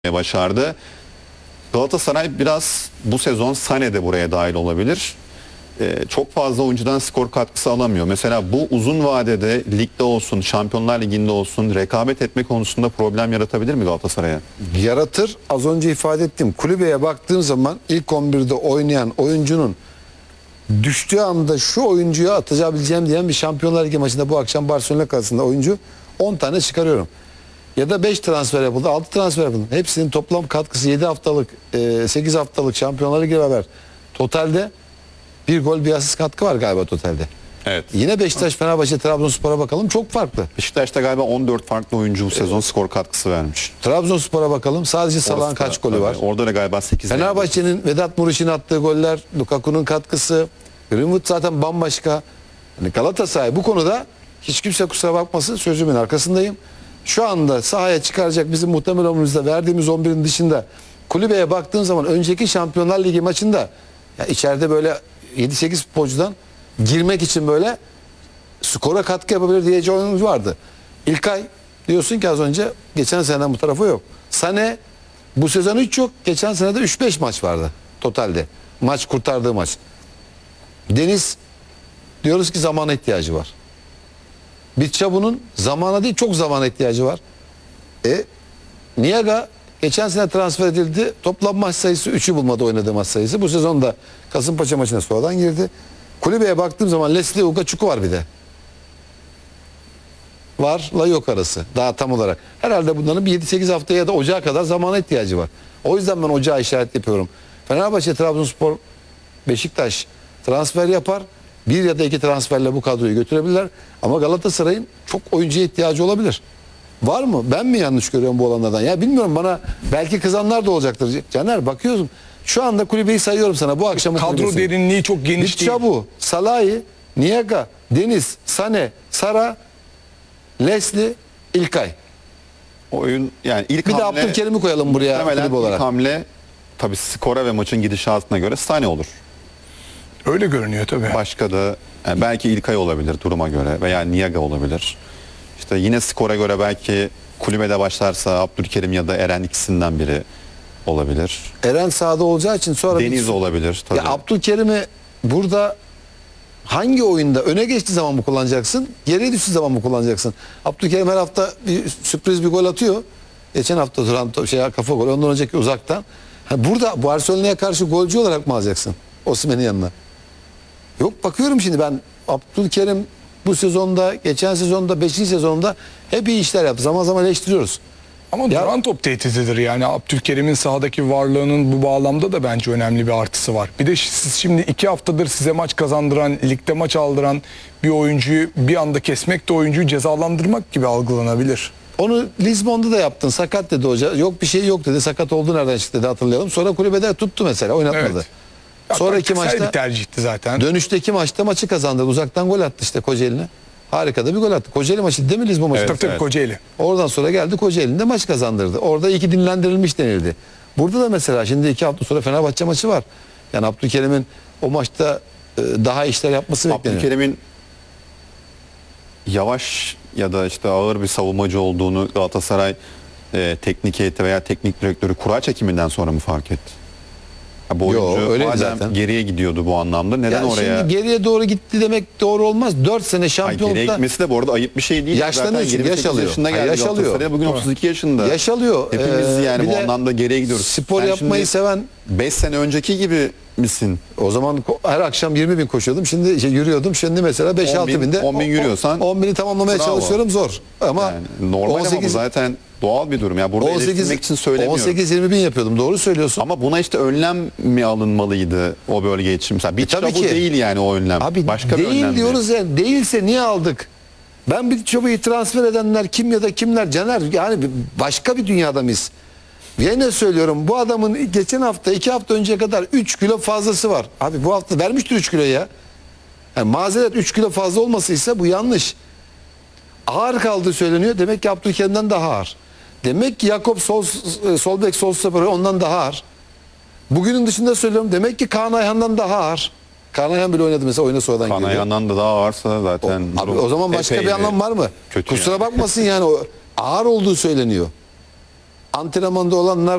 başardı. Galatasaray biraz bu sezon Sané de buraya dahil olabilir. Çok fazla oyuncudan skor katkısı alamıyor. Mesela bu uzun vadede ligde olsun, Şampiyonlar Ligi'nde olsun rekabet etme konusunda problem yaratabilir mi Galatasaray'a? Yaratır. Az önce ifade ettim. Kulübeye baktığım zaman ilk 11'de oynayan oyuncunun düştüğü anda şu oyuncuya atabileceğim diyen bir Şampiyonlar Ligi maçında bu akşam Barcelona karşısında oyuncu 10 tane çıkarıyorum. Ya da 5 transfer yapıldı, 6 transfer yapıldı. Hepsinin toplam katkısı 7 haftalık, 8 haftalık Şampiyonlar Ligi beraber. Totalde bir gol bir asist katkı var galiba totalde. Evet. Yine Beşiktaş, Fenerbahçe, Trabzonspor'a bakalım, çok farklı. Beşiktaş'ta galiba 14 farklı oyuncu bu sezon skor katkısı vermiş. Trabzonspor'a bakalım, sadece Salah'ın kaç golü var? Orada da galiba 8. Fenerbahçe'nin Vedat Muriç'in attığı goller, Lukaku'nun katkısı, Greenwood zaten bambaşka. Yani Galatasaray bu konuda hiç kimse kusura bakmasın, sözümün arkasındayım. Şu anda sahaya çıkaracak bizim muhtemel ömrümüzde verdiğimiz 11'in dışında kulübeye baktığın zaman önceki Şampiyonlar Ligi maçında ya içeride böyle 7-8 futbolcudan girmek için böyle skora katkı yapabilir diyeceği oyuncu vardı. İlkay diyorsun ki az önce geçen seneden bu tarafa yok. Sané bu sezon hiç yok. Geçen senede 3-5 maç vardı totalde. Maç kurtardığı maç. Deniz diyoruz ki zamana ihtiyacı var. Bitçabu'nun zamana değil çok zamana ihtiyacı var. Niaga geçen sene transfer edildi. Toplam maç sayısı 3'ü bulmadı oynadığı maç sayısı. Bu sezon da Kasımpaşa maçına sonradan girdi. Kulübeye baktığım zaman Leslie Ugaçuku var bir de. Varla yok arası. Daha tam olarak. Herhalde bunların bir 7-8 haftaya ya da ocağa kadar zamana ihtiyacı var. O yüzden ben ocağa işaret yapıyorum. Fenerbahçe, Trabzonspor, Beşiktaş transfer yapar. Bir ya da iki transferle bu kadroyu götürebilirler. Ama Galatasaray'ın çok oyuncuya ihtiyacı olabilir. Var mı? Ben mi yanlış görüyorum bu olanlardan? Ya bilmiyorum, bana belki kızanlar da olacaktır. Caner bakıyorsun. Şu anda kulübeyi sayıyorum sana. Bu akşamın kadro kulübesi. derinliği çok geniş değil. Bitçabu, Salahi, Niaga, Deniz, Sané, Sara, Leslie, İlkay. Oyun yani ilk Bir de hamle, Abdülkerim'i koyalım buraya muhtemelen kulüp olarak. ilk hamle tabii skora ve maçın gidişatına göre Sané olur. Öyle görünüyor tabii. Başka da yani belki İlkay olabilir duruma göre veya Niaga olabilir. İşte yine skora göre belki kulübede başlarsa Abdülkerim ya da Eren ikisinden biri olabilir. Eren sahada olacağı için sonra Deniz olabilir tabii. Ya Abdülkerim'i burada hangi oyunda öne geçtiği zaman mı kullanacaksın? Geriye düştüğü zaman mı kullanacaksın? Abdülkerim her hafta bir sürpriz bir gol atıyor. Geçen hafta duran kafa golü, ondan önceki uzaktan. Burada Barcelona'ya karşı golcü olarak mı alacaksın Osimhen'in yanına? Yok, bakıyorum şimdi ben Abdülkerim bu sezonda, geçen sezonda, 5. sezonda hep iyi işler yaptı. Zaman zaman eleştiriyoruz. Ama Ya- duran top tehditidir yani. Abdülkerim'in sahadaki varlığının bu bağlamda da bence önemli bir artısı var. Bir de siz şimdi 2 haftadır size maç kazandıran, ligde maç aldıran bir oyuncuyu bir anda kesmek de oyuncuyu cezalandırmak gibi algılanabilir. Onu Lizbon'da da yaptın. Sakat dedi hoca. Yok bir şey yok dedi. Sakat oldu, nereden çıktı dedi, hatırlayalım. Sonra kulübede tuttu mesela, oynatmadı. Evet. Ya Sonraki taktiksel maçta bir tercihti zaten. dönüşteki maçta maçı kazandı. Uzaktan gol attı işte Kocaeli'ne. Harika da bir gol attı. Kocaeli maçı değil mi, Lizbon maçı? Tabii tabii, evet. Kocaeli. Oradan sonra geldi Kocaeli'nde maç kazandırdı. Orada iyi ki dinlendirilmiş denildi. Burada da mesela şimdi 2 hafta sonra Fenerbahçe maçı var. Yani Abdülkerim'in o maçta daha işler yapması bekleniyor. Abdülkerim'in yavaş ya da işte ağır bir savunmacı olduğunu Galatasaray teknik heyeti veya teknik direktörü kura çekiminden sonra mı fark etti? Ya bu Yo, oyuncu öyleydi madem zaten. geriye gidiyordu bu anlamda neden Ya oraya... şimdi geriye doğru gitti demek doğru olmaz. 4 sene Ay, geriye şampiyonlukta gitmesi de bu arada ayıp bir şey değil. Yaşlanıyor Zaten çünkü, 28 yaş alıyor. yaşında Ay, geldi yaş alıyor. Galatasaray'a. Bugün 32 yaşında. yaş alıyor. Hepimiz yani Bir bu de anlamda geriye gidiyoruz. spor Sen yapmayı şimdi seven, 5 sene önceki gibi misin? o zaman her akşam 20 bin koşuyordum. Şimdi yürüyordum. Şimdi mesela 5-6 binde 10 bin yürüyorsan 10 bini tamamlamaya bravo. çalışıyorum, zor. Ama Yani normal ama bu 18 zaten doğal bir durum. Ya burada eleştirmek için söylemiyorum. 18-20 bin yapıyordum. Doğru söylüyorsun. Ama buna işte önlem mi alınmalıydı o bölge için? Mesela bir tabii bu ki. değil yani o önlem. Abi Başka bir değil önlem diyoruz yani. Değilse niye aldık? Ben bir çobayı transfer edenler kim ya da kimler? Caner, yani başka bir dünyada mıyız? Yine söylüyorum, bu adamın geçen hafta 2 hafta önceye kadar 3 kilo fazlası var. Abi bu hafta vermiştir 3 kilo ya. Yani mazeret 3 kilo fazla olmasıysa bu yanlış. Ağır kaldığı söyleniyor. Demek ki Abdülkerim'den daha ağır. Demek ki Jakob sol bek, sol stoper ondan daha ağır. Bugünün dışında söylüyorum. Demek ki Kaan Ayhan'dan daha ağır. Kaan Ayhan bile oynadı mesela, oyuna sonradan Kan geliyor. ayağından da daha ağırsa zaten... Abi durum o zaman başka epey bir anlam var mı? kötü Kusura yani. bakmasın yani, o ağır olduğu söyleniyor. antrenmanda olanlar